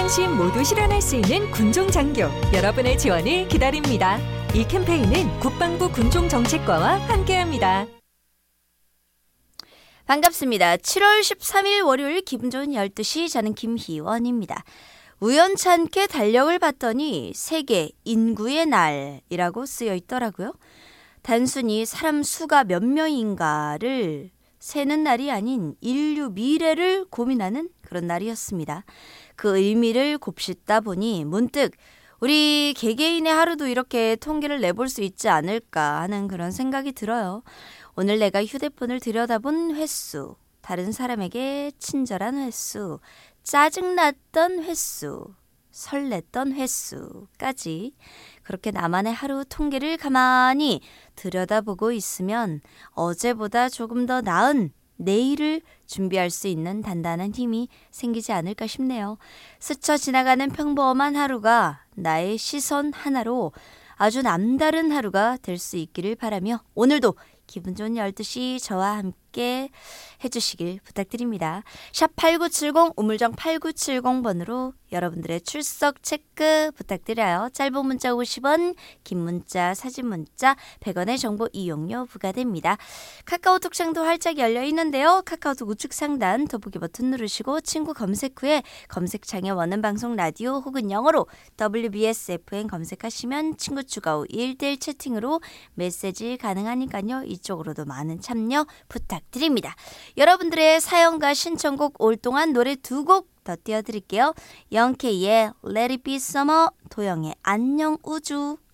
당신 모두 실현할 수 있는 군종장교 여러분의 지원을 기다립니다. 이 캠페인은 국방부 군종정책과와 함께합니다. 반갑습니다. 7월 13일 월요일 기분 좋은 12시 저는 김희원입니다. 우연찮게 달력을 봤더니 세계 인구의 날이라고 쓰여 있더라고요. 단순히 사람 수가 몇 명인가를 세는 날이 아닌 인류 미래를 고민하는 그런 날이었습니다. 그 의미를 곱씹다 보니 문득 우리 개개인의 하루도 이렇게 통계를 내볼 수 있지 않을까 하는 그런 생각이 들어요. 오늘 내가 휴대폰을 들여다본 횟수, 다른 사람에게 친절한 횟수, 짜증났던 횟수, 설렜던 횟수까지 그렇게 나만의 하루 통계를 가만히 들여다보고 있으면 어제보다 조금 더 나은 내일을 준비할 수 있는 단단한 힘이 생기지 않을까 싶네요. 스쳐 지나가는 평범한 하루가 나의 시선 하나로 아주 남다른 하루가 될 수 있기를 바라며 오늘도 기분 좋은 12시 저와 함께 해주시길 부탁드립니다. 샵8970 우물정 8970번으로 여러분들의 출석 체크 부탁드려요. 짧은 문자 50원, 긴 문자, 사진 문자 100원의 정보 이용료 부과됩니다. 카카오톡 창도 활짝 열려 있는데요. 카카오톡 우측 상단 더보기 버튼 누르시고 친구 검색 후에 검색창에 원하는 방송 라디오 혹은 영어로 WBSFN 검색하시면 친구 추가 후 1대1 채팅으로 메시지 가능하니까요. 이쪽으로도 많은 참여 부탁드립니다. 여러분들의 사연과 신청곡 올 동안 노래 2곡 더 띄워드릴게요. 영케이의 Let It Be Summer, 도영의 안녕 우주.